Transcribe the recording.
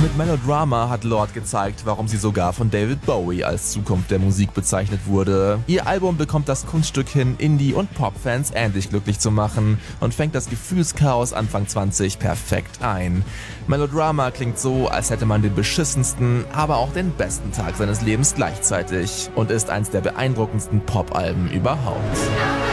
Mit Melodrama hat Lorde gezeigt, warum sie sogar von David Bowie als Zukunft der Musik bezeichnet wurde. Ihr Album bekommt das Kunststück hin, Indie- und Pop-Fans ähnlich glücklich zu machen und fängt das Gefühlschaos Anfang 20 perfekt ein. Melodrama klingt so, als hätte man den beschissensten, aber auch den besten Tag seines Lebens gleichzeitig und ist eins der beeindruckendsten Pop-Alben überhaupt.